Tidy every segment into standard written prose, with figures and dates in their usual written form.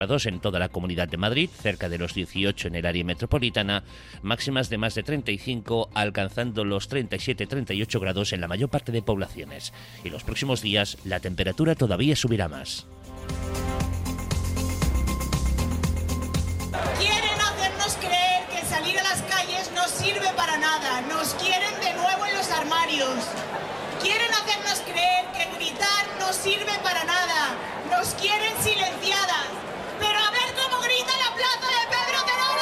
grados en toda la Comunidad de Madrid, cerca de los 18 en el área metropolitana, máximas de más de 35, alcanzando los 37-38 grados en la mayor parte de poblaciones. Y los próximos días la temperatura todavía subirá más. Quieren hacernos creer que salir a las calles no sirve para nada, nos quieren de nuevo en los armarios. Quieren hacernos creer que gritar no sirve para nada, nos quieren silenciadas. Pero a ver cómo grita la plaza de Pedro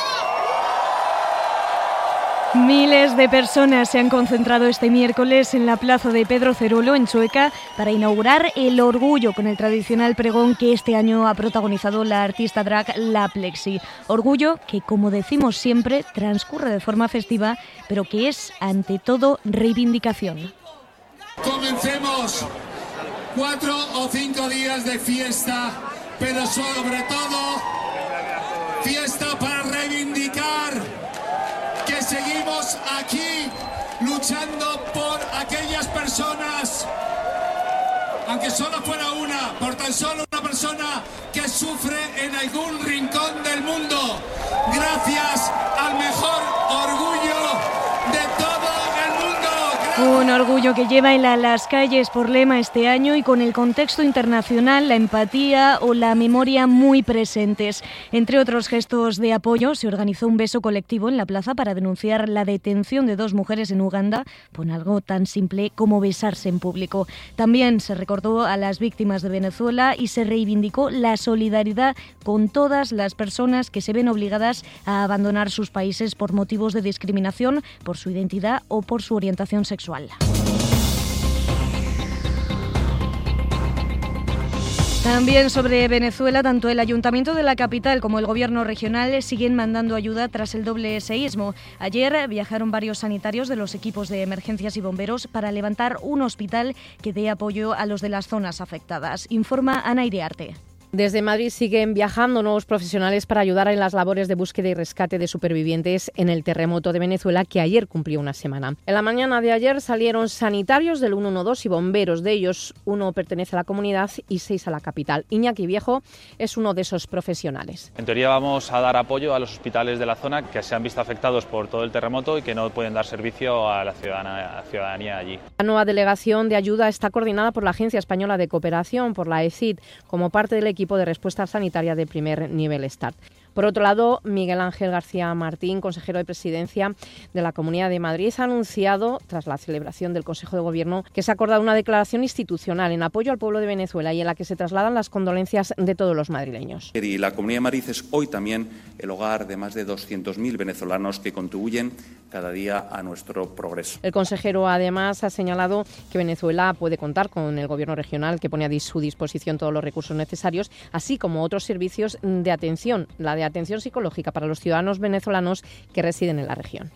Cerolo. Miles de personas se han concentrado este miércoles en la plaza de Pedro Cerolo, en Chueca, para inaugurar el Orgullo, con el tradicional pregón que este año ha protagonizado la artista drag La Plexi. Orgullo que, como decimos siempre, transcurre de forma festiva, pero que es, ante todo, reivindicación. Comencemos 4 o 5 días de fiesta, pero sobre todo fiesta para reivindicar que seguimos aquí luchando por aquellas personas, aunque solo fuera una, por tan solo una persona que sufre en algún rincón del mundo, gracias al mejor orgullo de todo el mundo. Un orgullo que lleva en las calles por lema este año y con el contexto internacional, la empatía o la memoria muy presentes. Entre otros gestos de apoyo, se organizó un beso colectivo en la plaza para denunciar la detención de 2 mujeres en Uganda por algo tan simple como besarse en público. También se recordó a las víctimas de Venezuela y se reivindicó la solidaridad con todas las personas que se ven obligadas a abandonar sus países por motivos de discriminación, por su identidad o por su orientación sexual. También sobre Venezuela, tanto el Ayuntamiento de la capital como el Gobierno regional siguen mandando ayuda tras el doble seísmo. Ayer viajaron varios sanitarios de los equipos de emergencias y bomberos para levantar un hospital que dé apoyo a los de las zonas afectadas. Informa Ana Iriarte. Desde Madrid siguen viajando nuevos profesionales para ayudar en las labores de búsqueda y rescate de supervivientes en el terremoto de Venezuela, que ayer cumplió una semana. En la mañana de ayer salieron sanitarios del 112 y bomberos. De ellos, 1 pertenece a la comunidad y 6 a la capital. Iñaki Viejo es uno de esos profesionales. En teoría vamos a dar apoyo a los hospitales de la zona que se han visto afectados por todo el terremoto y que no pueden dar servicio a la ciudadanía allí. La nueva delegación de ayuda está coordinada por la Agencia Española de Cooperación, por la ECID, como parte del equipo de respuesta sanitaria de primer nivel START. Por otro lado, Miguel Ángel García Martín, consejero de Presidencia de la Comunidad de Madrid, ha anunciado, tras la celebración del Consejo de Gobierno, que se ha acordado una declaración institucional en apoyo al pueblo de Venezuela y en la que se trasladan las condolencias de todos los madrileños. Y la Comunidad de Madrid es hoy también el hogar de más de 200.000 venezolanos que contribuyen cada día a nuestro progreso. El consejero además ha señalado que Venezuela puede contar con el Gobierno regional, que pone a su disposición todos los recursos necesarios, así como otros servicios de atención, la de atención psicológica para los ciudadanos venezolanos que residen en la región.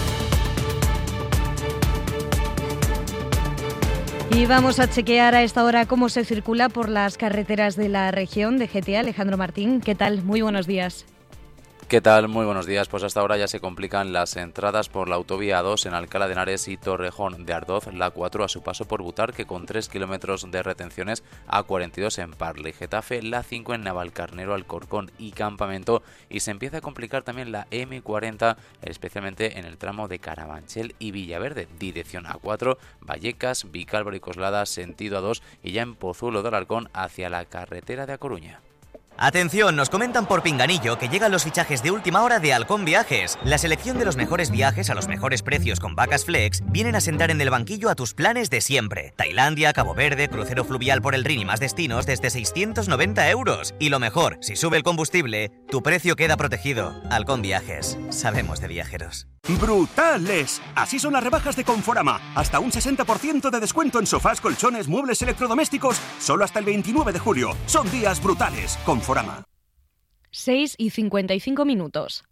Y vamos a chequear a esta hora cómo se circula por las carreteras de la región de GTA. Alejandro Martín, ¿qué tal? Muy buenos días. ¿Qué tal? Muy buenos días. Pues hasta ahora ya se complican las entradas por la autovía A2 en Alcalá de Henares y Torrejón de Ardoz, la 4 a su paso por Butarque con 3 kilómetros de retenciones, A42 en Parla y Getafe, la 5 en Navalcarnero, Alcorcón y Campamento, y se empieza a complicar también la M40, especialmente en el tramo de Carabanchel y Villaverde, dirección A4, Vallecas, Vicálvaro y Coslada, sentido A2 y ya en Pozuelo de Alarcón hacia la carretera de A Coruña. Atención, nos comentan por Pinganillo que llegan los fichajes de última hora de Halcón Viajes. La selección de los mejores viajes a los mejores precios con vacas flex vienen a sentar en el banquillo a tus planes de siempre. Tailandia, Cabo Verde, crucero fluvial por el Rin y más destinos desde 690 €. Y lo mejor, si sube el combustible, tu precio queda protegido. Halcón Viajes, sabemos de viajeros. ¡Brutales! Así son las rebajas de Conforama. Hasta un 60% de descuento en sofás, colchones, muebles electrodomésticos. Solo hasta el 29 de julio. Son días brutales. Conforama. 6:55.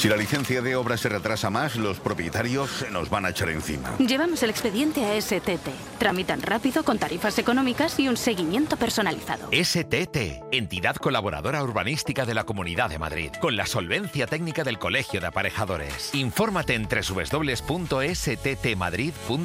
Si la licencia de obra se retrasa más, los propietarios se nos van a echar encima. Llevamos el expediente a STT. Tramitan rápido, con tarifas económicas y un seguimiento personalizado. STT, entidad colaboradora urbanística de la Comunidad de Madrid, con la solvencia técnica del Colegio de Aparejadores. Infórmate en www.sttmadrid.es.